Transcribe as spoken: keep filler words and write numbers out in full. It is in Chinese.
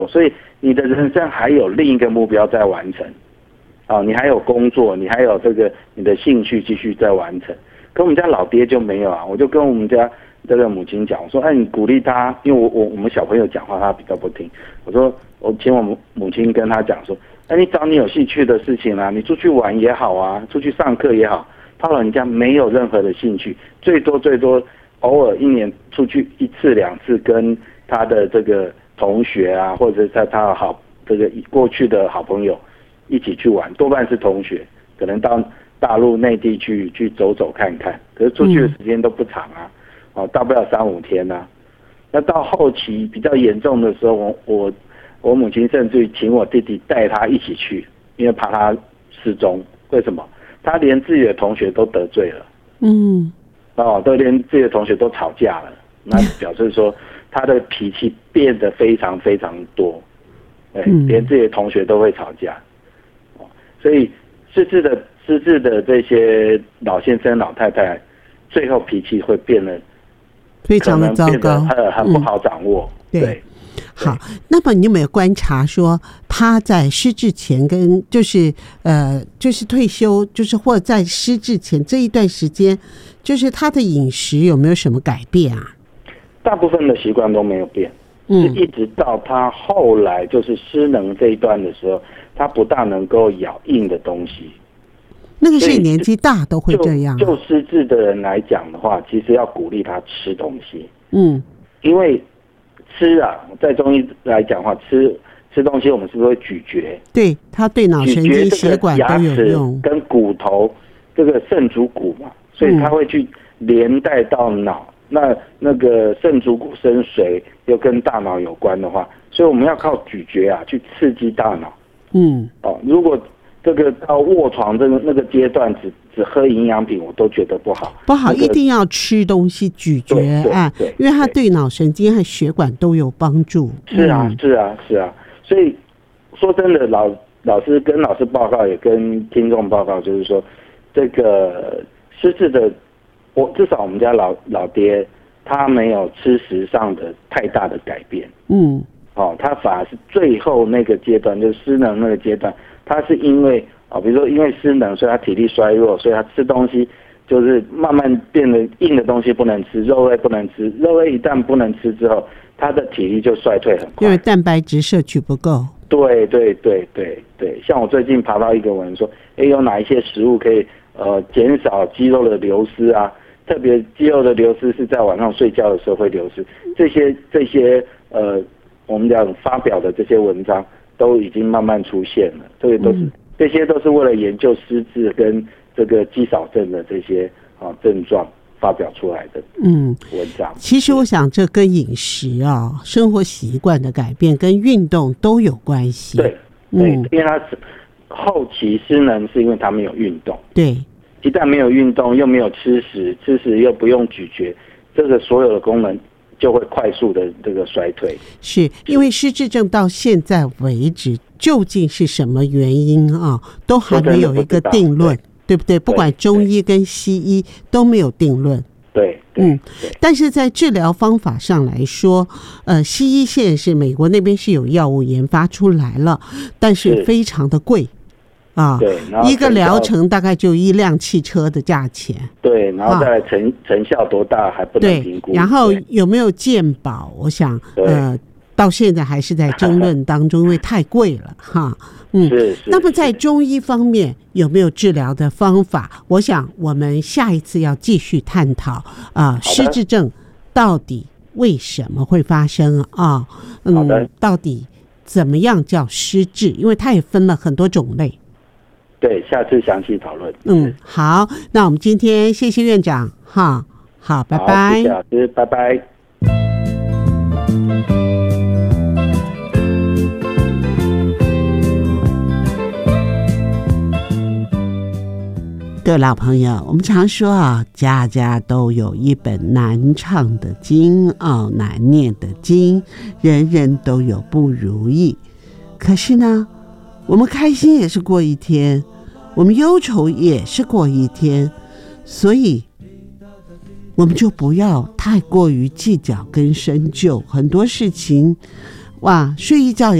所以你的人生还有另一个目标在完成，啊，你还有工作，你还有这个你的兴趣继续在完成。可我们家老爹就没有啊，我就跟我们家这个母亲讲，我说，哎，你鼓励他，因为我我我们小朋友讲话他比较不听，我说我请我母亲跟他讲说，哎，你找你有兴趣的事情啊，你出去玩也好啊，出去上课也好，他老人家没有任何的兴趣，最多最多偶尔一年出去一次两次，跟他的这个同学啊，或者是他他的好这个过去的好朋友一起去玩，多半是同学，可能到大陆内地去去走走看看，可是出去的时间都不长啊，哦，大不了三五天啊。那到后期比较严重的时候，我我我母亲甚至于请我弟弟带他一起去，因为怕他失踪。为什么？他连自己的同学都得罪了，嗯，哦，都连自己的同学都吵架了，那表示说他的脾气变得非常非常多，哎，连自己的同学都会吵架，哦，所以失智的失智的这些老先生老太太，最后脾气会变得非常的糟糕， 很很不好掌握，嗯，对。 好，那么你有没有观察说他在失智前跟就是呃就是退休，就是或者在失智前这一段时间，就是他的饮食有没有什么改变啊？ 大部分的习惯都没有变，嗯，是一直到他后来就是失能这一段的时候，他不大能够咬硬的东西。 那个是年纪大都会这样，啊， 就, 就失智的人来讲的话，其实要鼓励他吃东西，嗯，因为吃啊，在中医来讲的话，吃吃东西我们是不是会咀嚼？ 对，它对脑神经、血管都有用， 跟骨头这个肾主骨嘛，所以它会去连带到脑。嗯，那那个肾主骨生髓又跟大脑有关的话，所以我们要靠咀嚼啊去刺激大脑。嗯，哦，如果这个到卧床这个那个阶段只只喝营养品，我都觉得不好。 不好，那个，一定要吃东西咀嚼，哎，因为它对脑神经和血管都有帮助。 是啊，嗯，是啊，是啊。所以说真的，老老师跟老师报告，也跟听众报告，就是说，这个失智的，我至少我们家老老爹，他没有吃食上的太大的改变。嗯，哦，他反而是最后那个阶段，就是失能那个阶段。他是因为啊，哦，比如说因为失能，所以他体力衰弱，所以他吃东西就是慢慢变得硬的东西不能吃，肉类不能吃，肉类一旦不能吃之后，他的体力就衰退很快， 因为蛋白质摄取不够。 对对对对对，像我最近爬到一个文说，哎，有哪一些食物可以呃减少肌肉的流失啊？特别肌肉的流失是在晚上睡觉的时候会流失，这些这些呃我们讲发表的这些文章。都已经慢慢出现了，这些都是，嗯，这些都是为了研究失智跟这个肌少症的这些啊症状发表出来的嗯文章。 其实我想这跟饮食啊、生活习惯的改变跟运动都有关系。 对，对，嗯，因为他后期失能是因为他没有运动。 对， 一旦没有运动，又没有吃食，吃食又不用咀嚼，这个所有的功能就会快速的这个衰退。 是因为失智症到现在为止究竟是什么原因啊，都还没有一个定论， 对, 对不对？不管中医跟西医都没有定论。 对，嗯， 但是在治疗方法上来说，呃，西医现在是美国那边是有药物研发出来了，但是非常的贵。啊， 对， 一个疗程大概就一辆汽车的价钱。 对，然后再来成，啊，成效多大还不能评估。 然后有没有健保？我想，呃，到现在还是在争论当中，因为太贵了哈。嗯， 是是。 那么在中医方面有没有治疗的方法？我想我们下一次要继续探讨啊，失智症到底为什么会发生啊？嗯，到底怎么样叫失智？因为它也分了很多种类。 对，下次详细讨论。 嗯，好，那我们今天谢谢院长，哈，好，拜拜。 谢谢老师，拜拜。 各位老朋友，我们常说啊，家家都有一本难唱的经啊，难念的经，人人都有不如意。可是呢，我们开心也是过一天，我们忧愁也是过一天，所以我们就不要太过于计较跟深究，很多事情哇，睡一觉